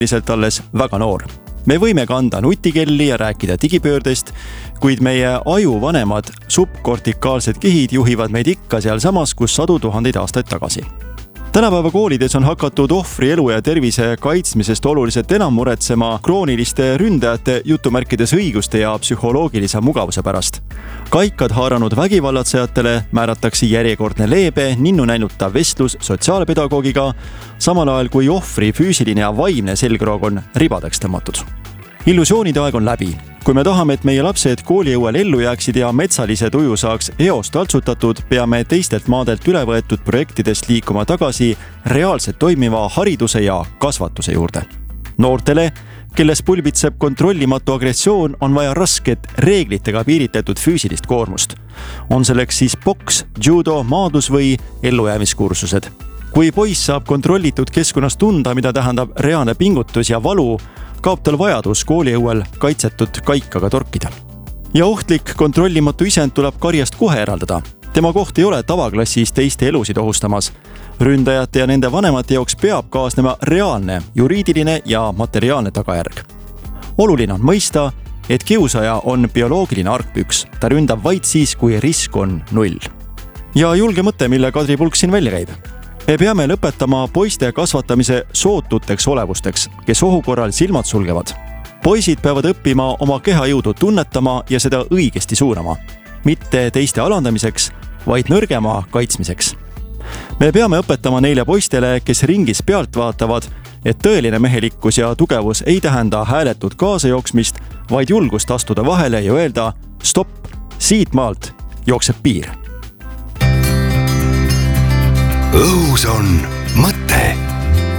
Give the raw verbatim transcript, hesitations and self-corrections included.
lihtsalt alles väga noor. Me võime kanda nutikelli ja rääkida digipöördest, kuid meie aju vanemad subkortikaalsed kihid juhivad meid ikka seal samas, kus sadu tuhandeid aastaid tagasi. Tänapäeva koolides on hakatud ohvri elu ja tervise kaitsmisest oluliselt enam muretsema krooniliste ründajate jutumärkides õiguste ja psühholoogilise mugavuse pärast. Kaikad haaranud vägivallatsejatele määratakse järjekordne leebe, ninnu näinutav vestlus sotsiaalpedagoogiga, samal ajal kui ohvri füüsiline ja vaimne selgroog on ribadeks tõmmatud. Illusioonide aeg on läbi. Kui me tahame, et meie lapsed koolijõuel ellu jääksid ja metsalise tuju saaks eos taltsutatud, peame teistelt maadelt üle võetud projektidest liikuma tagasi reaalselt toimiva hariduse ja kasvatuse juurde. Noortele, kelles pulbitseb kontrollimatu agressioon, on vaja rasket reeglitega piiritletud füüsilist koormust. On selleks siis boks, judo, maadlus või ellujäämiskursused. Kui poiss saab kontrollitud keskkonnas tunda, mida tähendab reaalne pingutus ja valu, kaob tal vajadus koolijõuel kaitsetud kaikaga torkida. Ja ohtlik kontrollimatu isend tuleb karjast kohe eraldada. Tema koht ei ole tavaklassis teiste elusid ohustamas. Ründajate ja nende vanemate jaoks peab kaasnema reaalne, juriidiline ja materiaalne tagajärg. Oluline on mõista, et kiusaja on bioloogiline argpüks. Ta ründab vaid siis, kui risk on null. Ja julge mõte, mille Kadri Pulk siin välja käib. Me peame lõpetama poiste kasvatamise sootuteks olevusteks, kes ohu korral silmad sulgevad. Poisid peavad õppima oma kehajõudu tunnetama ja seda õigesti suunama. Mitte teiste alandamiseks, vaid nõrgema kaitsmiseks. Me peame õpetama neile poistele, kes ringis pealt vaatavad, et tõeline mehelikkus ja tugevus ei tähenda hääletut kaasajooksmist, vaid julgust astuda vahele ja öelda stopp, siit maalt jookseb piir. Õhus on mõte.